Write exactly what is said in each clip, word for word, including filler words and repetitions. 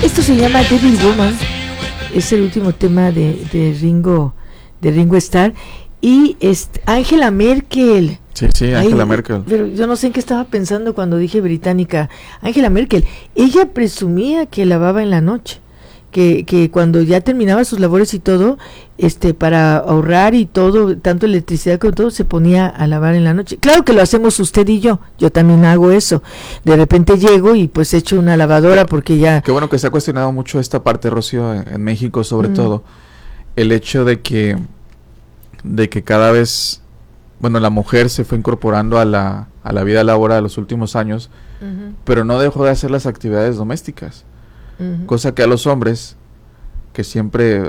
Esto se llama Devil Woman. Es el último tema de, de Ringo, de Ringo Starr. Y este, Angela Merkel. Sí, sí, Angela Ay, Merkel. Pero yo no sé en qué estaba pensando cuando dije británica. Angela Merkel. Ella presumía que lavaba en la noche. Que, que cuando ya terminaba sus labores y todo, este, para ahorrar y todo, tanto electricidad como todo, se ponía a lavar en la noche. Claro que lo hacemos usted y yo, yo también hago eso. De repente llego y pues echo una lavadora porque ya... Qué bueno que se ha cuestionado mucho esta parte, Rocío, en, en México sobre mm. todo, el hecho de que, de que cada vez, bueno, la mujer se fue incorporando a la, a la vida laboral en los últimos años, uh-huh. pero no dejó de hacer las actividades domésticas. Uh-huh. Cosa que a los hombres que siempre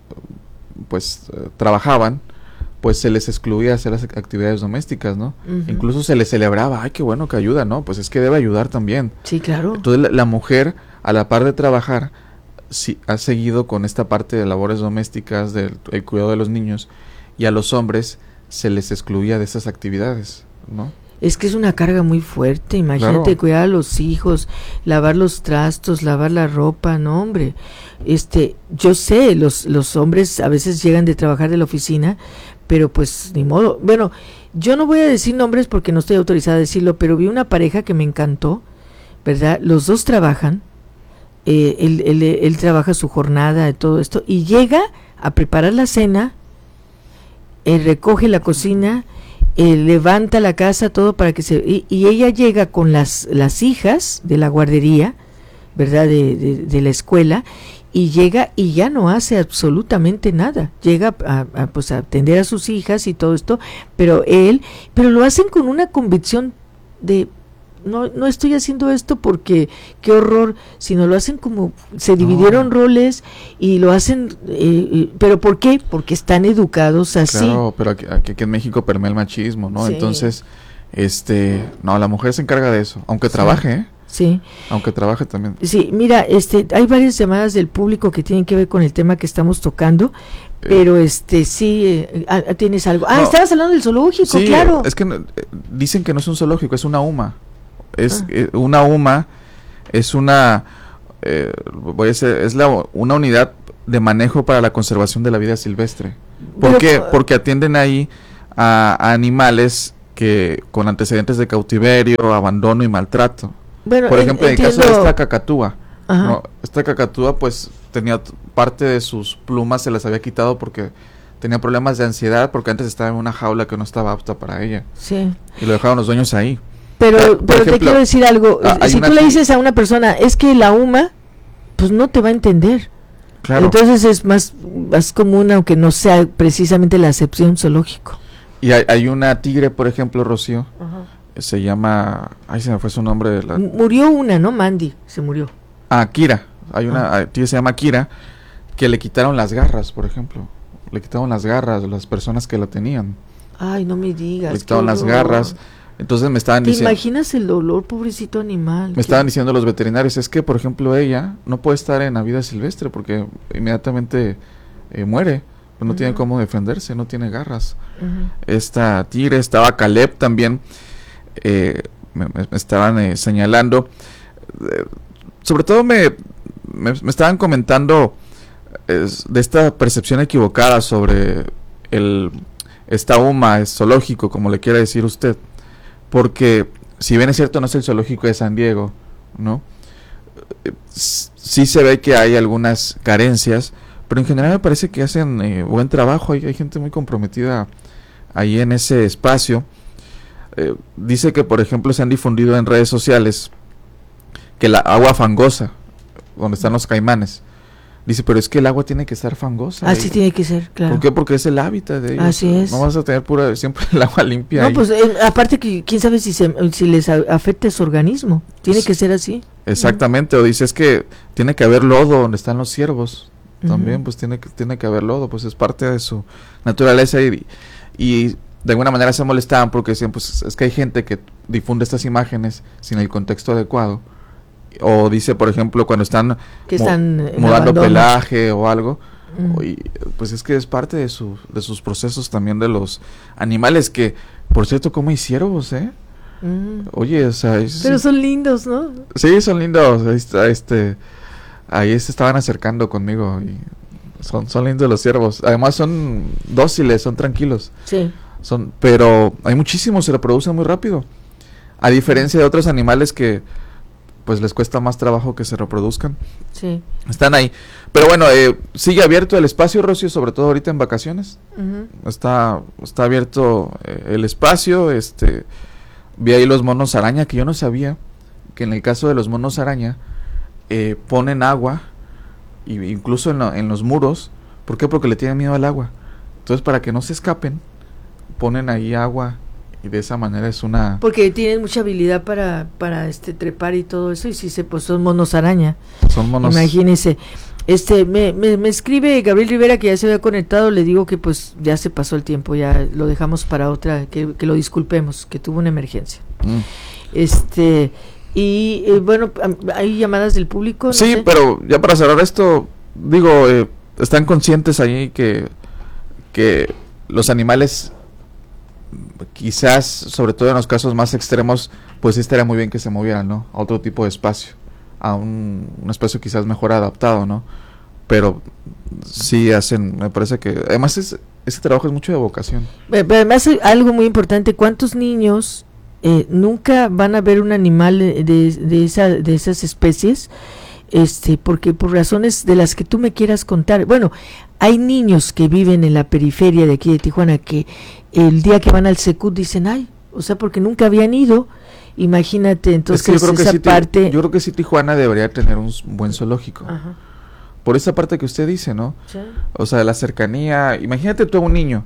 pues uh, trabajaban, pues se les excluía hacer las actividades domésticas, ¿no? Uh-huh. Incluso se les celebraba, ay, qué bueno que ayuda, ¿no? Pues es que debe ayudar también. Sí, claro. Entonces la, la mujer, a la par de trabajar, sí, ha seguido con esta parte de labores domésticas, del el cuidado de los niños, y a los hombres se les excluía de esas actividades, ¿no? Es que es una carga muy fuerte, imagínate, claro. Cuidar a los hijos, lavar los trastos, lavar la ropa, no hombre, este, yo sé, los, los hombres a veces llegan de trabajar de la oficina, pero pues ni modo, bueno, yo no voy a decir nombres porque no estoy autorizada a decirlo, pero vi una pareja que me encantó, ¿verdad? Los dos trabajan, eh, él, él, él trabaja su jornada de todo esto, y llega a preparar la cena, él recoge la cocina, Eh, levanta la casa, todo para que se... Y, y ella llega con las, las hijas de la guardería, ¿verdad? De, de, de la escuela, y llega y ya no hace absolutamente nada. Llega a, a, pues, a atender a sus hijas y todo esto, pero él... Pero lo hacen con una convicción de... No, no estoy haciendo esto porque qué horror, sino lo hacen como se dividieron no. roles y lo hacen, eh, pero ¿por qué? Porque están educados así. Claro, pero aquí, aquí en México permea el machismo, ¿no? Sí. Entonces, este, no, la mujer se encarga de eso, aunque sí. trabaje, ¿eh? Sí. Aunque trabaje también. Sí, mira, este, hay varias llamadas del público que tienen que ver con el tema que estamos tocando. Eh, pero este sí eh, ah, tienes algo. Ah, no, estabas hablando del zoológico, sí, claro. Es que no, dicen que no es un zoológico, es una UMA. Es ah. eh, una UMA, es una eh, voy a decir, es la, una unidad de manejo para la conservación de la vida silvestre. ¿Por qué? Porque atienden ahí a, a animales que con antecedentes de cautiverio, abandono y maltrato. Bueno, por ejemplo, en, en el caso de esta cacatúa, ¿no? Esta cacatúa pues tenía t- parte de sus plumas se las había quitado porque tenía problemas de ansiedad, porque antes estaba en una jaula que no estaba apta para ella. Sí. Y lo dejaron los dueños ahí. Pero, pero, pero ejemplo, te quiero decir algo, si tú le dices a una persona, es que la UMA, pues no te va a entender. Claro. Entonces es más, más común, aunque no sea precisamente la acepción zoológico. Y hay, hay una tigre, por ejemplo, Rocío, uh-huh. se llama, ay, se me fue su nombre. La... Murió una, ¿no? Mandy, se murió. Ah, Kira, hay una uh-huh. tigre se llama Kira, que le quitaron las garras, por ejemplo. Le quitaron las garras a las personas que la tenían. Ay, no me digas. Le quitaron las garras. Entonces me estaban ¿Te diciendo... ¿Te imaginas el dolor, pobrecito animal? Me ¿Qué? Estaban diciendo los veterinarios, es que, por ejemplo, ella no puede estar en la vida silvestre porque inmediatamente eh, muere, no uh-huh. tiene cómo defenderse, no tiene garras. Uh-huh. Esta tigre, estaba Caleb también, eh, me, me estaban eh, señalando, eh, sobre todo me, me, me estaban comentando eh, de esta percepción equivocada sobre el esta UMA, es zoológico, como le quiera decir usted. Porque, si bien es cierto, no es el zoológico de San Diego, ¿no? Sí se ve que hay algunas carencias, pero en general me parece que hacen eh, buen trabajo. Hay, hay gente muy comprometida ahí en ese espacio. Eh, dice que, por ejemplo, se han difundido en redes sociales que la agua fangosa, donde están los caimanes, dice, pero es que el agua tiene que estar fangosa. Así tiene que ser, claro. ¿Por qué? Porque es el hábitat de ellos. Así es. No vas a tener pura, siempre el agua limpia. No, ahí. pues eh, aparte que quién sabe si se, si les a, afecta su organismo. Tiene sí. que ser así. Exactamente. Uh-huh. O dices que tiene que haber lodo donde están los ciervos. También, uh-huh. pues tiene que tiene que haber lodo. Pues es parte de su naturaleza y, y de alguna manera se molestaban porque decían, pues es que hay gente que difunde estas imágenes sin el contexto adecuado. O dice, por ejemplo, cuando están, que están mu- mudando abandono. Pelaje o algo, mm. y, pues es que es parte de, su, de sus procesos también de los animales que, por cierto, como hay ciervos, ¿eh? Mm. Oye, o sea... Es, pero son lindos, ¿no? Sí, son lindos. Ahí está, este... ahí se estaban acercando conmigo y son, son lindos los ciervos. Además son dóciles, son tranquilos. Sí. Son, pero hay muchísimos, se reproducen muy rápido. A diferencia de otros animales que pues les cuesta más trabajo que se reproduzcan. Sí. Están ahí. Pero bueno, eh, sigue abierto el espacio, Rocío, sobre todo ahorita en vacaciones. Uh-huh. Está, está abierto eh, el espacio. Este, vi ahí los monos araña, que yo no sabía que en el caso de los monos araña eh, ponen agua, y incluso en, lo, en los muros. ¿Por qué? Porque le tienen miedo al agua. Entonces, para que no se escapen, ponen ahí agua. Y de esa manera es una... Porque tienen mucha habilidad para para este trepar y todo eso, y si se pues son monos araña. Son monos... Imagínense. Este, me, me, me escribe Gabriel Rivera que ya se había conectado, le digo que pues ya se pasó el tiempo, ya lo dejamos para otra, que, que lo disculpemos, que tuvo una emergencia. Mm. Este, y eh, bueno, hay llamadas del público. ¿No sí, sé? Pero ya para cerrar esto, digo, eh, están conscientes ahí que, que los animales... quizás, sobre todo en los casos más extremos, pues sí estaría muy bien que se movieran, ¿no? A otro tipo de espacio, a un, un espacio quizás mejor adaptado, ¿no? Pero sí hacen, me parece que, además es, ese trabajo es mucho de vocación. Pero además algo muy importante, ¿cuántos niños eh, nunca van a ver un animal de, de, esa, de esas especies? Este, porque por razones de las que tú me quieras contar, bueno, hay niños que viven en la periferia de aquí de Tijuana que el día que van al Secut dicen, ay, o sea, porque nunca habían ido, imagínate, entonces es que yo creo esa que sí, parte... Yo creo que sí Tijuana debería tener un buen zoológico. Ajá. Por esa parte que usted dice, ¿no? Sí. O sea, la cercanía, imagínate tú a un niño,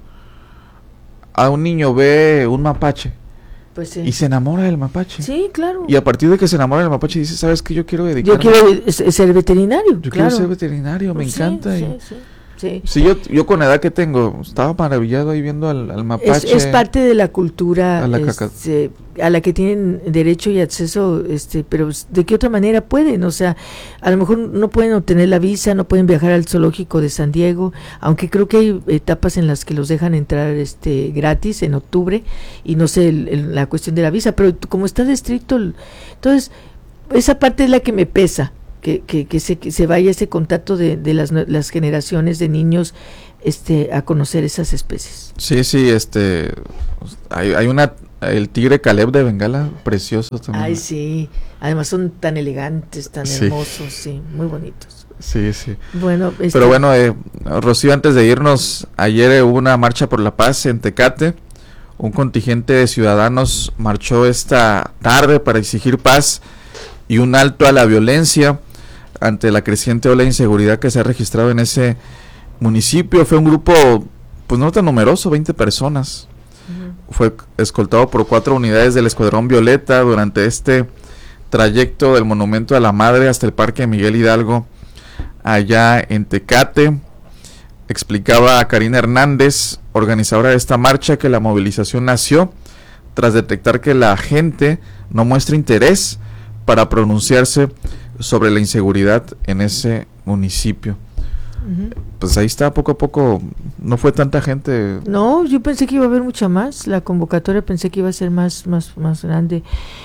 a un niño ve un mapache. Pues sí. Y se enamora del mapache. Sí, claro. Y a partir de que se enamora del mapache dice, ¿sabes qué? Yo quiero dedicarme. Yo quiero ser veterinario. Yo claro. quiero ser veterinario, me pues encanta. Sí, y... sí, sí. Sí. Sí, yo, yo con la edad que tengo, estaba maravillado ahí viendo al, al mapache. Es, es parte de la cultura a la, este, a la que tienen derecho y acceso, este, pero ¿de qué otra manera pueden? O sea, a lo mejor no pueden obtener la visa, no pueden viajar al zoológico de San Diego, aunque creo que hay etapas en las que los dejan entrar este gratis en octubre, y no sé el, el, la cuestión de la visa, pero como está estricto, entonces esa parte es la que me pesa. Que, que, que, se, que se vaya ese contacto de, de las, las generaciones de niños este a conocer esas especies. Sí, sí, este hay, hay una, el tigre Caleb de Bengala, precioso también. Ay, sí, además son tan elegantes, tan sí. hermosos, sí, muy bonitos. Sí, sí. Bueno, este... Pero bueno, eh, Rocío, antes de irnos, ayer hubo una marcha por la paz en Tecate. Un contingente de ciudadanos marchó esta tarde para exigir paz y un alto a la violencia ante la creciente ola de inseguridad que se ha registrado en ese municipio. Fue un grupo pues no tan numeroso, veinte personas. Uh-huh. Fue escoltado por cuatro unidades del Escuadrón Violeta durante este trayecto del Monumento a la Madre hasta el Parque Miguel Hidalgo, allá en Tecate. Explicaba a Karina Hernández, organizadora de esta marcha, que la movilización nació tras detectar que la gente no muestra interés para pronunciarse sobre la inseguridad en ese municipio. Uh-huh. Pues ahí está, poco a poco, no fue tanta gente. No, yo pensé que iba a haber mucha más, la convocatoria pensé que iba a ser más, más, más grande.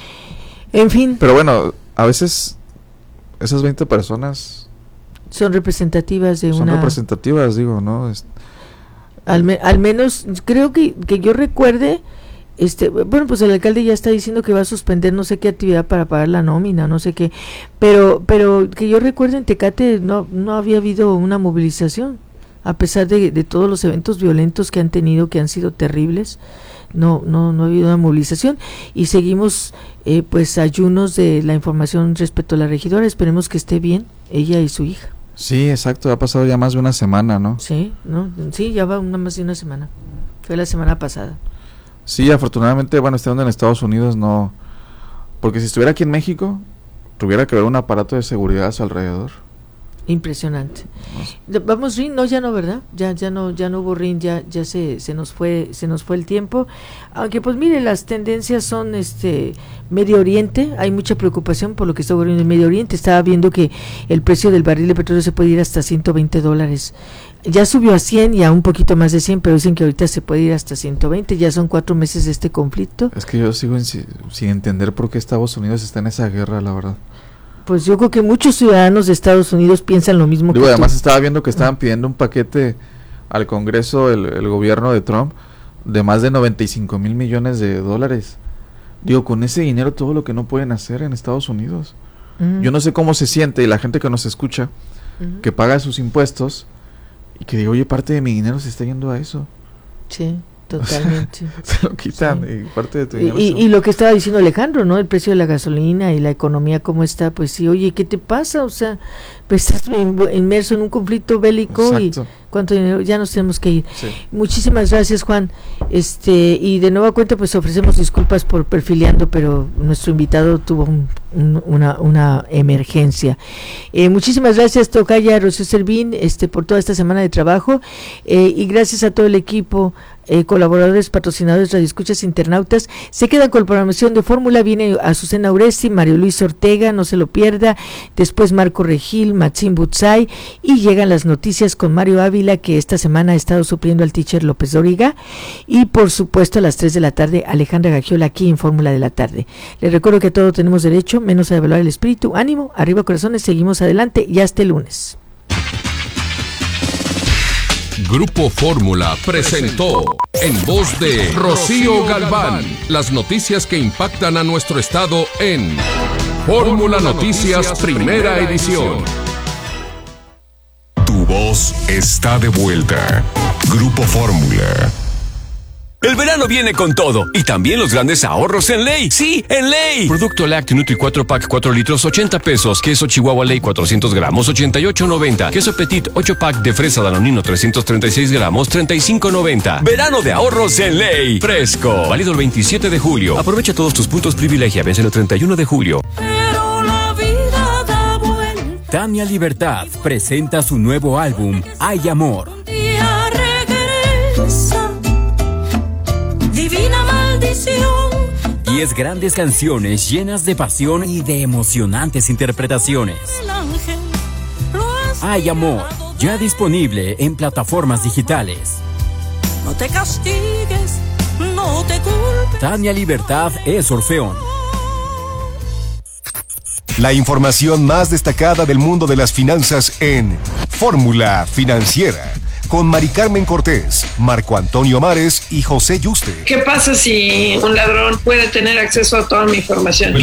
En fin. Pero bueno, a veces esas veinte personas son representativas de son una... Son representativas, digo, ¿no? Es... Al, me, al menos, creo que, que yo recuerde... Este, bueno, pues el alcalde ya está diciendo que va a suspender no sé qué actividad para pagar la nómina, no sé qué, pero pero que yo recuerde en Tecate no no había habido una movilización, a pesar de, de todos los eventos violentos que han tenido, que han sido terribles, no no no ha habido una movilización, y seguimos eh, pues ayunos de la información respecto a la regidora. Esperemos que esté bien ella y su hija. Sí, exacto, ha pasado ya más de una semana, ¿no? Sí, no, sí, ya va una más de una semana, fue la semana pasada. Sí, afortunadamente, bueno, estando en Estados Unidos no, porque si estuviera aquí en México, tuviera que haber un aparato de seguridad a su alrededor. Impresionante. No. Vamos ring, no, ya no, ¿verdad? Ya ya no ya no hubo ring, ya ya se se nos fue se nos fue el tiempo. Aunque pues mire, las tendencias son este Medio Oriente, hay mucha preocupación por lo que está ocurriendo en Medio Oriente. Estaba viendo que el precio del barril de petróleo se puede ir hasta ciento veinte dólares. Ya subió a cien y a un poquito más de cien, pero dicen que ahorita se puede ir hasta ciento veinte. Ya son cuatro meses de este conflicto. Es que yo sigo en, sin entender por qué Estados Unidos está en esa guerra, la verdad. Pues yo creo que muchos ciudadanos de Estados Unidos piensan lo mismo. Digo, que además tú. estaba viendo que estaban pidiendo un paquete al Congreso, el, el gobierno de Trump, de más de noventa y cinco mil millones de dólares. Digo, con ese dinero todo lo que no pueden hacer en Estados Unidos. Uh-huh. Yo no sé cómo se siente, y la gente que nos escucha, uh-huh. que paga sus impuestos, y que diga, oye, parte de mi dinero se está yendo a eso. Sí, totalmente. O sea, se lo quitan, sí. y parte de tu dinero. Y, y, y lo que estaba diciendo Alejandro, ¿no? El precio de la gasolina y la economía, ¿cómo está? Pues sí, oye, ¿qué te pasa? O sea, pues estás inmerso en un conflicto bélico. Exacto. Y cuánto dinero, ya nos tenemos que ir. Sí. Muchísimas gracias, Juan. Este, y de nueva cuenta, pues ofrecemos disculpas por Perfiliando, pero nuestro invitado tuvo un, un, una, una emergencia. Eh, muchísimas gracias, Tocaya Rocío Servín, este, por toda esta semana de trabajo, eh, y gracias a todo el equipo, eh, colaboradores, patrocinadores, radioescuchas, internautas. Se quedan con la programación de Fórmula. Viene Azucena Uresti, Mario Luis Ortega, no se lo pierda. Después Marco Regil, Maxim Butzai, y llegan las noticias con Mario Ávila, que esta semana ha estado supliendo al teacher López Dóriga, y por supuesto a las tres de la tarde Alejandra Gagiola aquí en Fórmula de la Tarde. Les recuerdo que todos tenemos derecho, menos a devaluar el espíritu. Ánimo, arriba corazones, seguimos adelante y hasta el lunes. Grupo Fórmula presentó, en voz de Rocío Galván, las noticias que impactan a nuestro estado en Fórmula Noticias Primera Edición. Tu voz está de vuelta. Grupo Fórmula. El verano viene con todo, y también los grandes ahorros en Ley. ¡Sí, en Ley! Producto Lácteo Nutri cuatro pack cuatro litros, ochenta pesos. Queso Chihuahua Ley cuatrocientos gramos, ochenta y ocho noventa. Queso Petit ocho pack de fresa Danonino trescientos treinta y seis gramos, treinta y cinco noventa. Verano de ahorros en Ley. Fresco. Válido el veintisiete de julio. Aprovecha todos tus puntos privilegia. Vence el treinta y uno de julio. Pero la vida da vuelta. Tania Libertad presenta su nuevo álbum, Hay Amor. Un día regresa. Divina maldición. Diez grandes canciones llenas de pasión y de emocionantes interpretaciones. El ángel lo has Hay Amor, ya disponible en plataformas digitales. No te castigues, no te culpes. Tania Libertad es Orfeón. La información más destacada del mundo de las finanzas en Fórmula Financiera, con Mari Carmen Cortés, Marco Antonio Mares y José Yuste. ¿Qué pasa si un ladrón puede tener acceso a toda mi información?